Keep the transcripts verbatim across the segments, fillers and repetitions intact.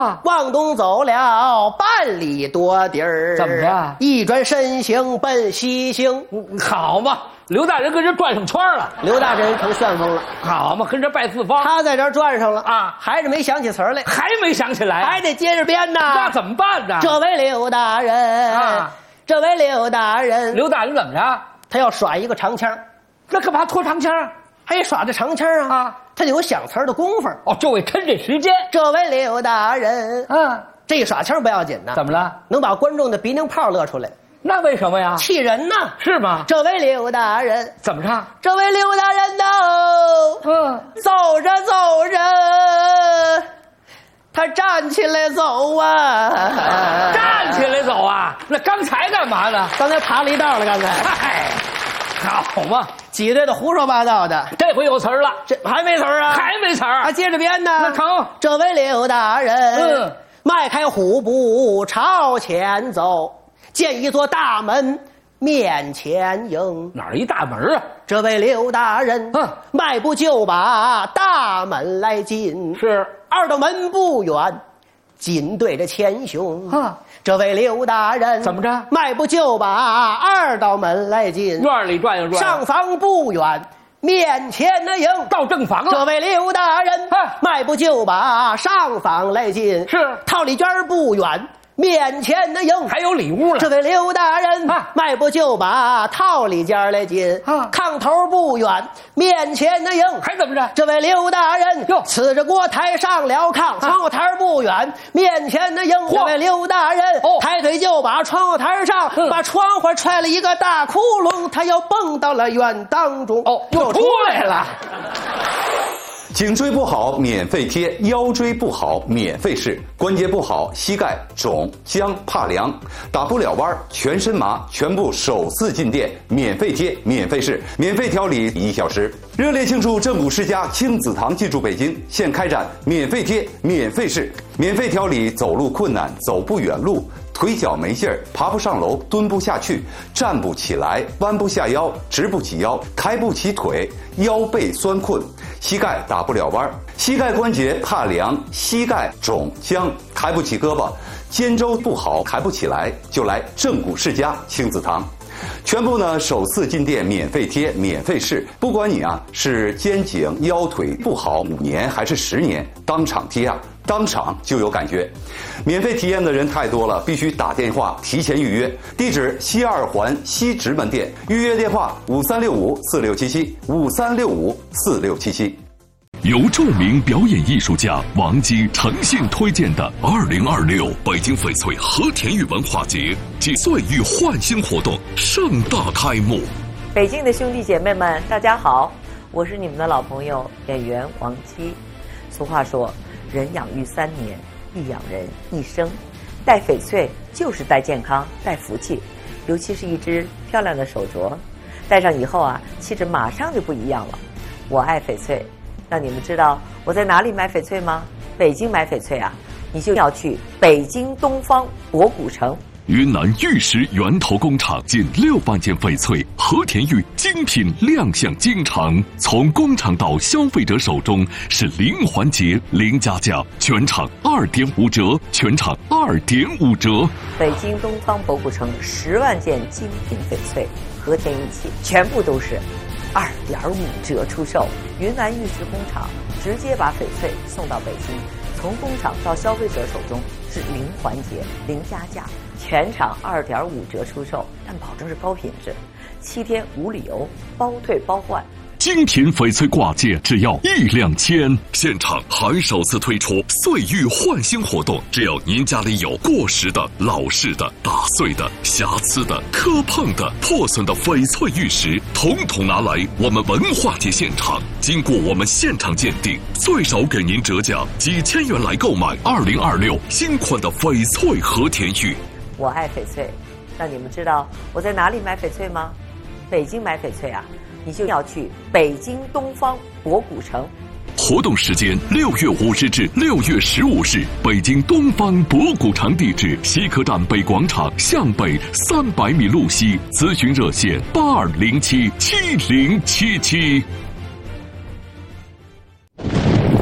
啊， 往东走了半里多地儿， 怎么着？ 一转身形奔西行。 好嘛，刘大人跟这转上圈了。 刘大人成旋风了， 好嘛，跟这拜四方。 他在这儿转上了啊， 还是没想起词儿来， 还没想起来、啊， 还得接着编呐。 那怎么办呢？ 这位刘大人啊， 这位刘大人， 刘大人怎么着？ 他要耍一个长腔， 那干嘛拖长腔？ 还耍这长腔啊？ 啊， 他就有想词儿的功夫。 哦，就为趁这时间。 这位刘大人， 嗯， 这一耍腔不要紧呐， 怎么了？ 能把观众的鼻涕泡乐出来。 那为什么呀？ 气人呐， 是吗？ 这位刘大人怎么唱？ 这位刘大人呐， 嗯， 走着走着，他站起来走啊， 站起来走啊？那刚才干嘛呢？ 刚才爬了一道了，刚才。 嗨，好嘛， 挤兑的胡说八道的， 这回有词儿了， 这还没词儿啊？ 还没词儿， 还接着编呢。 那成。 这位刘大人， 嗯， 迈开虎步朝前走，见一座大门面前迎。 哪儿一大门啊？ 这位刘大人， 嗯， 迈步就把大门来进。 是， 二道门不远，紧对着前胸。 嗯， 这位刘大人怎么着？ 迈步就把二道门来进。 院里转悠转悠， 上房不远，面前那迎。 到正房了。 这位刘大人， 哎， 迈步就把上房来进。 是， 套里间不远，面前那迎。 还有里屋了。 这位刘大人， 啊， 迈步就把套里间来进。 啊， 炕头不远，面前那迎。 还怎么着？ 这位刘大人， 哟， 呲着锅台上了炕，窗户台不远，面前那迎。这位刘大人， 哦， 抬腿就把窗户台上， 嗯， 把窗户踹了一个大窟窿，他要蹦到了院当中。 哦，又出来了。 颈椎不好免费贴，腰椎不好免费试，关节不好膝盖肿僵怕凉，打不了弯全身麻，全部首次进店免费贴免费试，免费调理一小时。热烈庆祝正骨世家亲子堂进驻北京，现开展免费贴免费试，免费调理走路困难走不远路，腿脚没劲儿，爬不上楼，蹲不下去，站不起来，弯不下腰，直不起腰，抬不起腿，腰背酸困，膝盖打不了弯，膝盖关节怕凉，膝盖肿僵，抬不起胳膊，肩周不好，抬不起来，就来正骨世家亲子堂。全部呢首次进店免费贴免费试，不管你啊是肩颈腰腿不好五年还是十年，当场贴啊当场就有感觉。免费体验的人太多了，必须打电话提前预约。地址西二环西直门店，预约电话五三六五四六七七五三六五四六七七。 由著名表演艺术家王姬诚信推荐的二零二六北京翡翠和田玉文化节暨岁玉焕新活动盛大开幕。 北京的兄弟姐妹们，大家好，我是你们的老朋友演员王姬。俗话说，人养育三年，亦养人一生。戴翡翠就是戴健康，戴福气，尤其是一只漂亮的手镯，戴上以后啊，气质马上就不一样了。我爱翡翠。那你们知道我在哪里买翡翠吗？北京买翡翠啊，你就要去北京东方博古城。 云南玉石源头工厂近六万件翡翠和田玉精品亮相京城，从工厂到消费者手中是零环节零加价，全场二点五折，全场二点五折。 北京东方博古城十万件精品翡翠和田玉器，全部都是二点五折出售。云南玉石工厂直接把翡翠送到北京，从工厂到消费者手中是零环节零加价，全场二点五折出售，但保证是高品质，七天无理由，包退包换。 精品翡翠挂件只要一两千，现场还首次推出岁玉焕新活动，只要您家里有过时的、老式的、打碎的、瑕疵的、磕碰的、破损的翡翠玉石，统统拿来我们文化节现场，经过我们现场鉴定，最少给您折价几千元来购买二零二六新款的翡翠和田玉。 我爱翡翠，那你们知道我在哪里买翡翠吗？北京买翡翠啊，你就要去北京东方博古城。 活动时间六月五日至六月十五日，北京东方博古城地址西客站北广场向北三百米路西，咨询热线八二零七七零七七。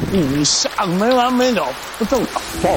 你下个没完没了，不正常。